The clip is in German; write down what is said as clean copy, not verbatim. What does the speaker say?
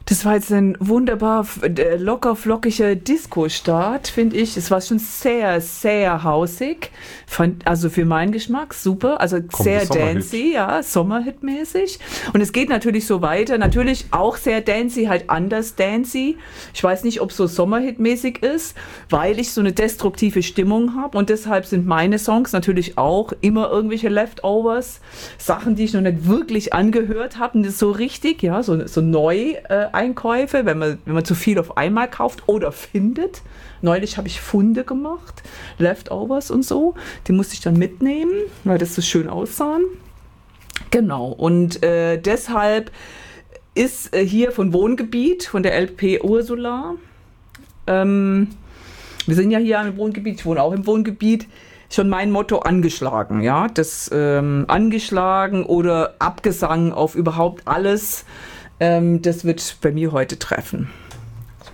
Das war jetzt ein wunderbar locker flockiger Disco-Start, finde ich. Es war schon sehr, sehr hausig. Also für meinen Geschmack super. Also sehr dancey, ja, Sommerhit-mäßig. Und es geht natürlich so weiter. Natürlich auch sehr dancey, halt anders dancey. Ich weiß nicht, ob es so Sommerhit-mäßig ist, weil ich so eine destruktive Stimmung habe. Und deshalb sind meine Songs natürlich auch immer irgendwelche Leftovers. Sachen, die ich noch nicht wirklich angehört habe. Und das ist so richtig, ja, so neu Einkäufe, wenn man zu viel auf einmal kauft oder findet. Neulich habe ich Funde gemacht, Leftovers und so. Die musste ich dann mitnehmen, weil das so schön aussahen. Genau, und deshalb ist hier von Wohngebiet, von der LP Ursula, wir sind ja hier im Wohngebiet, ich wohne auch im Wohngebiet, schon mein Motto angeschlagen, ja, das angeschlagen oder abgesang auf überhaupt alles. Das wird bei mir heute treffen.